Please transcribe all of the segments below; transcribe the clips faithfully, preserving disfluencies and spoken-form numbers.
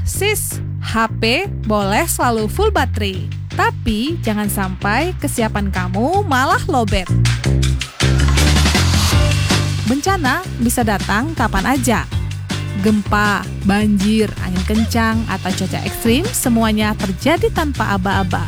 sis, H P boleh selalu full baterai, tapi jangan sampai kesiapan kamu malah lowbat. Bencana bisa datang kapan aja. Gempa, banjir, angin kencang, atau cuaca ekstrim semuanya terjadi tanpa aba-aba.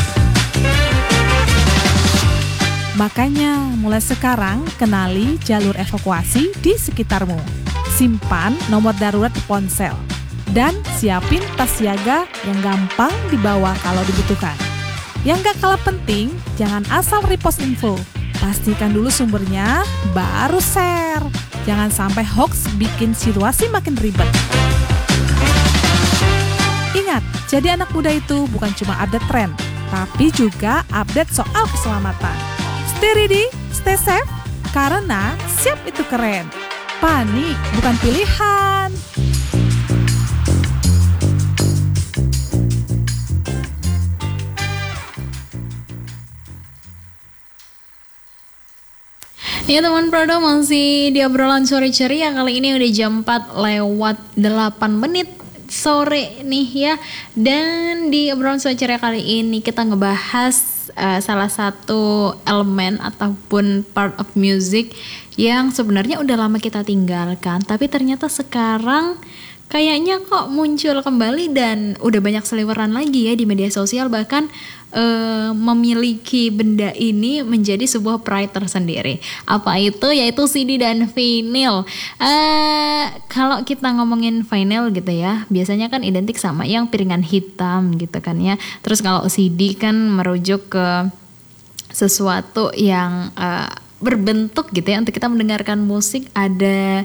Makanya mulai sekarang kenali jalur evakuasi di sekitarmu. Simpan nomor darurat di ponsel. Dan siapin tas siaga yang gampang dibawa kalau dibutuhkan. Yang gak kalah penting, jangan asal repost info. Pastikan dulu sumbernya, baru share. Jangan sampai hoax bikin situasi makin ribet. Ingat, jadi anak muda itu bukan cuma update tren, tapi juga update soal keselamatan. Stay ready, stay safe, karena siap itu keren. Panik bukan pilihan. Ya teman Prodo, masih di obrolan sore ceria. Kali ini udah jam empat lewat delapan menit sore nih ya. Dan di obrolan sore ceria kali ini kita ngebahas uh, salah satu elemen ataupun part of music yang sebenarnya udah lama kita tinggalkan, tapi ternyata sekarang kayaknya kok muncul kembali dan udah banyak seliweran lagi ya di media sosial. Bahkan uh, memiliki benda ini menjadi sebuah pride tersendiri. Apa itu? Yaitu C D dan vinyl. uh, Kalau kita ngomongin vinyl gitu ya, biasanya kan identik sama yang piringan hitam gitu kan ya. Terus kalau C D kan merujuk ke sesuatu yang uh, berbentuk gitu ya, untuk kita mendengarkan musik ada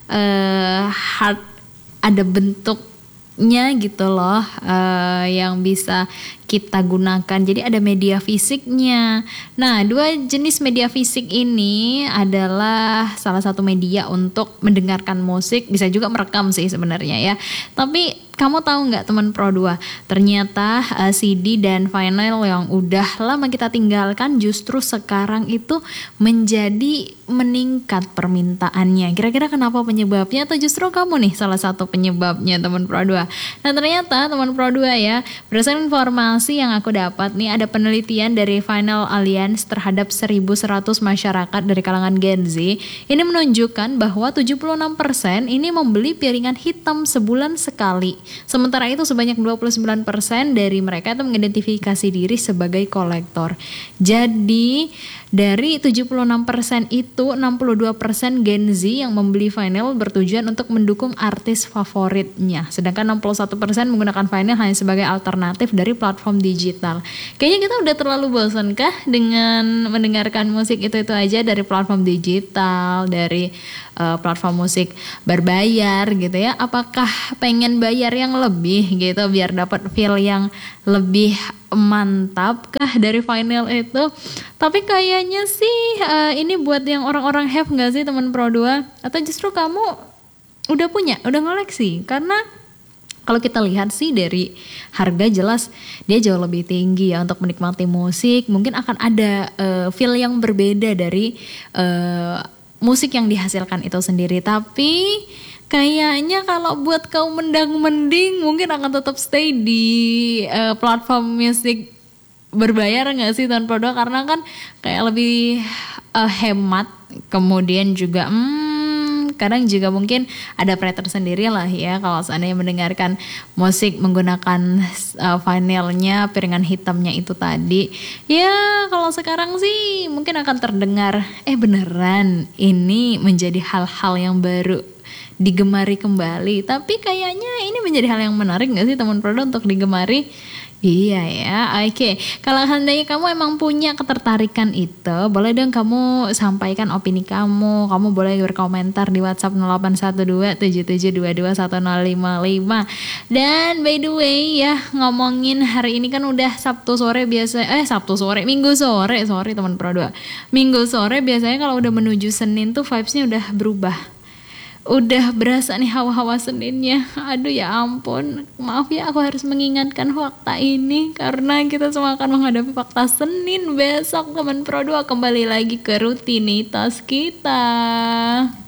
uh, hard, ada bentuknya gitu loh, uh, yang bisa kita gunakan. Jadi ada media fisiknya. Nah, dua jenis media fisik ini adalah salah satu media untuk mendengarkan musik, bisa juga merekam sih sebenarnya ya. Tapi kamu tahu nggak teman Pro dua, ternyata uh, C D dan vinyl yang udah lama kita tinggalkan justru sekarang itu menjadi meningkat permintaannya. Kira-kira kenapa penyebabnya, atau justru kamu nih salah satu penyebabnya teman Pro dua? Nah ternyata teman Pro dua ya, berdasarkan informasi yang aku dapat nih, ada penelitian dari Vinyl Alliance terhadap seribu seratus masyarakat dari kalangan Gen Z. Ini menunjukkan bahwa tujuh puluh enam persen ini membeli piringan hitam sebulan sekali. Sementara itu sebanyak dua puluh sembilan persen dari mereka itu mengidentifikasi diri sebagai kolektor. Jadi dari tujuh puluh enam persen itu enam puluh dua persen Gen Z yang membeli vinyl bertujuan untuk mendukung artis favoritnya. Sedangkan enam puluh satu persen menggunakan vinyl hanya sebagai alternatif dari platform digital. Kayaknya kita udah terlalu bosan kah dengan mendengarkan musik itu-itu aja dari platform digital, dari uh, platform musik berbayar gitu ya. Apakah pengen bayar yang lebih gitu biar dapat feel yang lebih mantap kah dari vinyl itu? Tapi kayaknya sih uh, ini buat yang orang-orang have gak sih teman Pro dua? Atau justru kamu udah punya, udah ngoleksi? Karena kalau kita lihat sih dari harga jelas dia jauh lebih tinggi ya untuk menikmati musik. Mungkin akan ada uh, feel yang berbeda dari uh, musik yang dihasilkan itu sendiri. Tapi kayaknya kalau buat kaum mendang-mending mungkin akan tetap stay di uh, platform musik berbayar gak sih Tuan Pro dua? Karena kan kayak lebih uh, hemat. Kemudian juga hmm, kadang juga mungkin ada pride tersendiri lah ya kalau seandainya mendengarkan musik menggunakan uh, vinylnya, piringan hitamnya itu tadi. Ya kalau sekarang sih mungkin akan terdengar eh beneran ini menjadi hal-hal yang baru digemari kembali. Tapi kayaknya ini menjadi hal yang menarik gak sih teman Pro dua untuk digemari? Iya ya, oke. Okay. Kalau seandainya kamu emang punya ketertarikan itu, boleh dong kamu sampaikan opini kamu. Kamu boleh berkomentar di WhatsApp nol delapan satu dua tujuh tujuh dua dua satu nol lima lima. Dan by the way ya, ngomongin hari ini kan udah Sabtu sore biasa, eh Sabtu sore, Minggu sore, sorry teman Pro dua. Minggu sore biasanya kalau udah menuju Senin tuh vibes-nya udah berubah. Udah berasa nih hawa-hawa Seninnya. Aduh ya ampun. Maaf ya aku harus mengingatkan fakta ini, karena kita semua akan menghadapi fakta Senin besok. Teman Pro dua kembali lagi ke rutinitas kita.